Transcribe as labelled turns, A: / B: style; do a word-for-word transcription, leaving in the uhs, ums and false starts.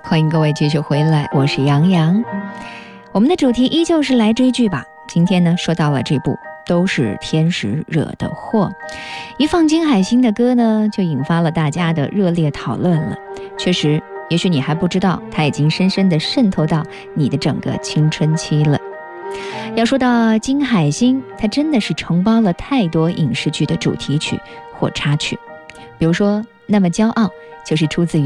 A: 欢迎各位继续回来，我是杨洋。我们的主题依旧是来追剧吧。今天呢，说到了这部都是天使惹的祸，一放金海心的歌呢，就引发了大家的热烈讨论了。确实，也许你还不知道，它已经深深地渗透到你的整个青春期了。要说到金海心，它真的是承包了太多影视剧的主题曲或插曲，比如说《那么骄傲》就是出自于